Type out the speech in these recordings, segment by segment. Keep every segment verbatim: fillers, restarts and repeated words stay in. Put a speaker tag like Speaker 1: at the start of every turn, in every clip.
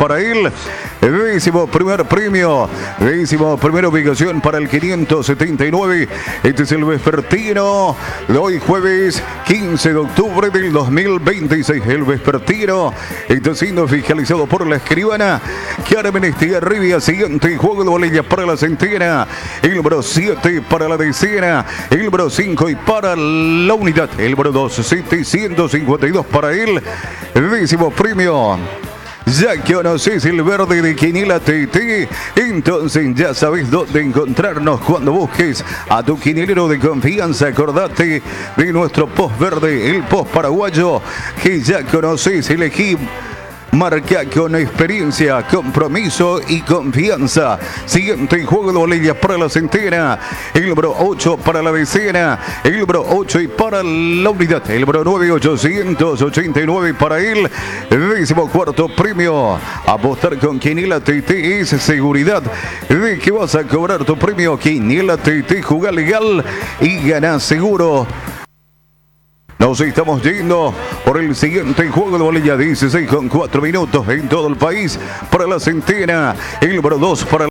Speaker 1: para él. Décimo primer premio, décimo primera ubicación para el quinientos setenta y nueve. Este es el vespertino de hoy jueves quince de octubre del dos mil veintiséis. El vespertino está siendo fiscalizado por la escribana Carmen Estigarribia. Siguiente juego de bolillas para la centena, el número siete para la decena, el número cinco y para la unidad, el número dos, setecientos cincuenta y dos para él. Décimo premio. Ya que conoces el verde de Quiniela T T, entonces ya sabes dónde encontrarnos cuando busques a tu quinilero de confianza. Acordate de nuestro post verde, el post paraguayo, que ya conoces. Elegí marca con experiencia, compromiso y confianza. Siguiente juego de bolillas para la centena, el número ocho para la decena, el número ocho y para la unidad, el número nueve, ochocientos ochenta y nueve para él. Décimo cuarto premio. Apostar con Quiniela T T es seguridad de que vas a cobrar tu premio. Quiniela T T, juega legal y gana seguro. Nos estamos yendo por el siguiente juego de bolilla, dieciséis con cuatro minutos en todo el país. Para la centena, el número dos para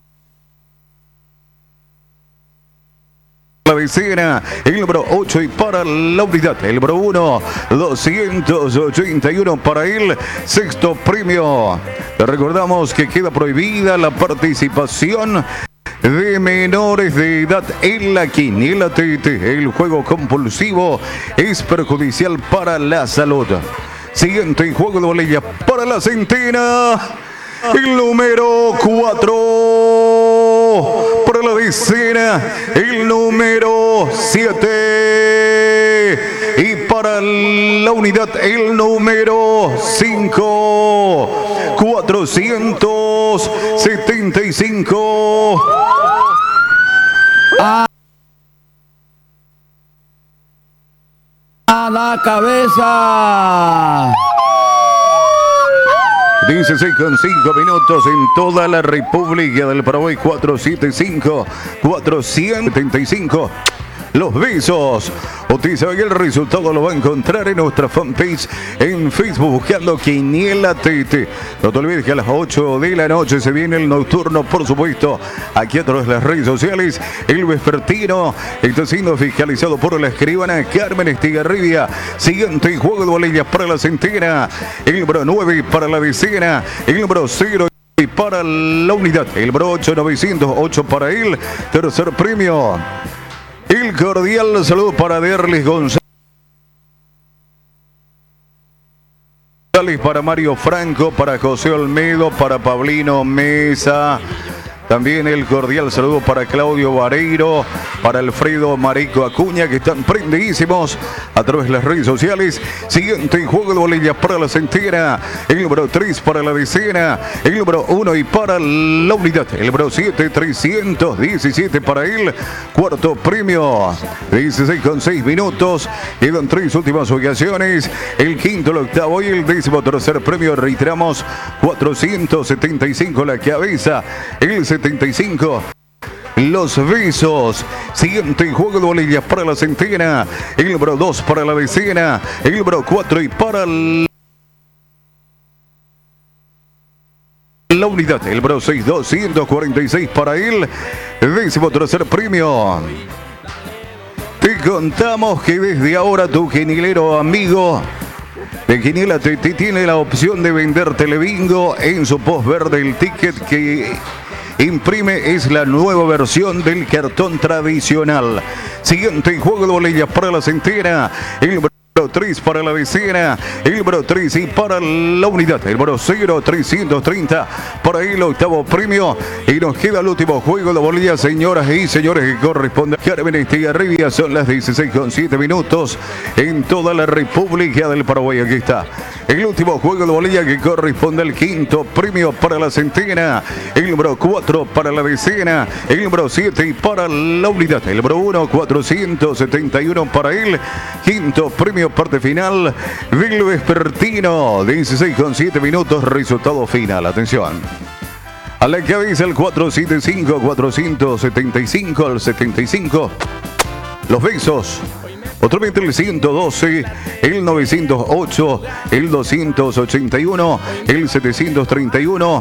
Speaker 1: la decena, el número ocho y para la unidad, el número uno, doscientos ochenta y uno para el sexto premio. Te recordamos que queda prohibida la participación de menores de edad en la Quiniela T T. El juego compulsivo es perjudicial para la salud. Siguiente juego de bolilla para la centena, el número cuatro para la decena, el número siete y para la unidad, el número cinco, cuatrocientos setenta y cinco.
Speaker 2: A, a la cabeza.
Speaker 1: dieciséis con cinco minutos en toda la República del Paraguay. Cuatrocientos setenta y cinco, cuatrocientos setenta y cinco. Los besos. Usted sabe que el resultado lo va a encontrar en nuestra fanpage en Facebook buscando Quiniela T T. No te olvides que a las ocho de la noche se viene el nocturno, por supuesto, aquí a través de las redes sociales. El vespertino está siendo fiscalizado por la escribana Carmen Estigarribia. Siguiente juego de bolillas para la centena, el número nueve para la decena, el número cero y para la unidad, el número ocho, novecientos ocho para él. Tercer premio. El cordial saludo para Derlis González, para Mario Franco, para José Olmedo, para Pablino Mesa. También el cordial saludo para Claudio Vareiro, para Alfredo Marico Acuña, que están prendidísimos a través de las redes sociales. Siguiente juego de bolillas para la centena, el número tres para la decena, el número uno y para la unidad, el número siete, trescientos diecisiete para él. Cuarto premio, dieciséis con seis minutos, quedan tres últimas ubicaciones, el quinto, el octavo y el décimo tercer premio. Reiteramos, cuatrocientos setenta y cinco la cabeza, el setenta y cinco. Los besos. Siguiente juego de bolillas para la centena, el número dos para la decena, el número cuatro y para la unidad, el número seis, doscientos cuarenta y seis para él. Décimo tercer premio. Te contamos que desde ahora tu quinilero amigo de Quiniela T T tiene la opción de vender Telebingo en su post verde. El ticket que imprime es la nueva versión del cartón tradicional. Siguiente juego de bolillas para la centena, el número tres para la decena, el número tres y para la unidad, el número cero, trescientos treinta para el octavo premio. Y nos queda el último juego de bolillas, señoras y señores, que corresponde a Carmen Estigarribia. Son las dieciséis con siete minutos en toda la República del Paraguay. Aquí está el último juego de bolilla, que corresponde al quinto premio para la centena, el número cuatro para la decena, el número siete y para la unidad, el número uno, cuatrocientos setenta y uno para el quinto premio. Parte final del vespertino, dieciséis con siete minutos, resultado final. Atención. A la cabeza el cuatrocientos setenta y cinco, cuatrocientos setenta y cinco al setenta y cinco. Los besos. Otramente el ciento doce, el novecientos ocho, el doscientos ochenta y uno, el setecientos treinta y uno,